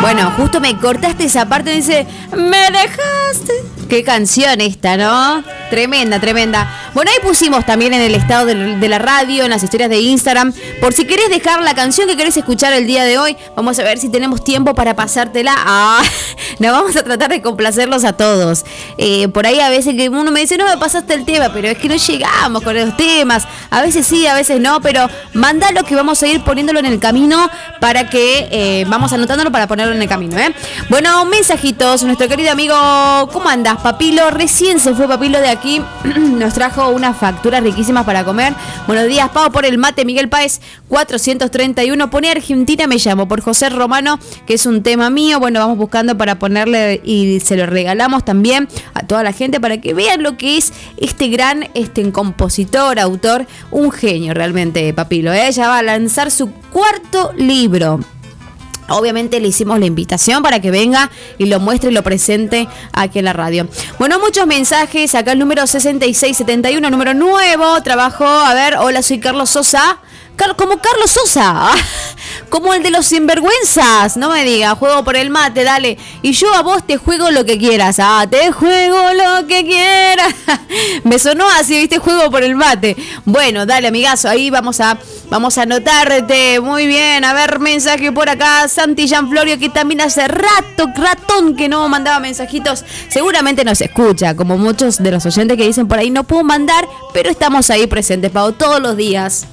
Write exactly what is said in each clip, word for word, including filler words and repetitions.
Bueno, justo me cortaste esa parte y dice, me dejaste. Qué canción esta, ¿no? Tremenda, tremenda. Bueno, ahí pusimos también en el estado de, de la radio, en las historias de Instagram, por si querés dejar la canción que querés escuchar el día de hoy. Vamos a ver si tenemos tiempo para pasártela. Ah, nos vamos a tratar de complacerlos a todos. Eh, por ahí a veces que uno me dice, no me pasaste el tema, pero es que no llegamos con los temas. A veces sí, a veces no, pero mandalo que vamos a ir poniéndolo en el camino para que eh, vamos anotándolo para ponerlo en el camino, ¿eh? Bueno, mensajitos. Nuestro querido amigo, ¿cómo andas, Papilo? Recién se fue Papilo de aquí. Nos trajo unas facturas riquísimas para comer. Buenos días, Pau, por el mate. Miguel Páez, cuatrocientos treinta y uno. Pone Argentina me llamo, por José Romano, que es un tema mío. Bueno, vamos buscando para ponerle y se lo regalamos también a toda la gente para que vean lo que es este gran este compositor, autor, un genio realmente, Papilo, ¿eh? Ella va a lanzar su cuarto libro. Obviamente le hicimos la invitación para que venga y lo muestre y lo presente aquí en la radio. Bueno, muchos mensajes. Acá el número sesenta y seis setenta y uno, número nuevo. Trabajo, a ver, hola, soy Carlos Sosa. Car- como Carlos Sosa, como el de los sinvergüenzas. No me digas, juego por el mate, dale. Y yo a vos te juego lo que quieras. Ah, te juego lo que quieras. Me sonó así, viste, juego por el mate. Bueno, dale, amigazo, ahí vamos a vamos a anotarte. Muy bien, a ver, mensaje por acá. Santi Gianflorio, que también hace rato, ratón que no mandaba mensajitos. Seguramente nos escucha, como muchos de los oyentes que dicen por ahí, no puedo mandar, pero estamos ahí presentes, Pau, todos los días.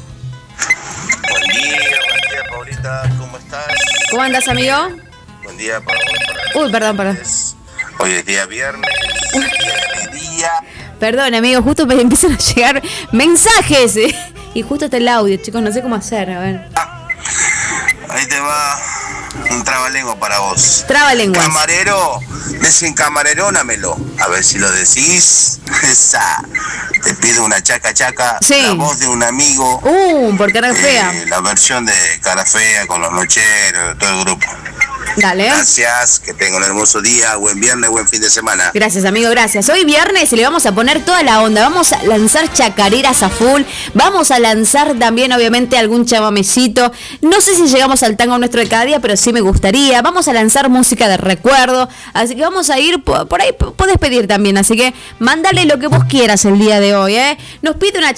Buen día, buen día, Paulita, ¿cómo estás? ¿Cómo andas, amigo? Buen día para hoy. Para Uy, perdón, perdón. Hoy es día viernes, día de día. Perdón, amigo, justo me empiezan a llegar mensajes, ¿eh? Y justo está el audio, chicos, no sé cómo hacer, a ver. Ah, ahí te va un trabalengua para vos. Trabalenguas. Camarero, desencamarerónamelo. A ver si lo decís. Esa. Te pido una chaca chaca. Sí. La voz de un amigo. Uh, por cara fea. Eh, la versión de Cara Fea con los nocheros, todo el grupo. Dale. Gracias, que tenga un hermoso día, buen viernes, buen fin de semana. Gracias, amigo, gracias. Hoy viernes y le vamos a poner toda la onda. Vamos a lanzar chacareras a full. Vamos a lanzar también, obviamente, algún chamamecito. No sé si llegamos al tango nuestro de cada día, pero sí me gustaría. Vamos a lanzar música de recuerdo. Así que vamos a ir por, por ahí, podés pedir también. Así que mándale lo que vos quieras el día de hoy, ¿eh? Nos pide una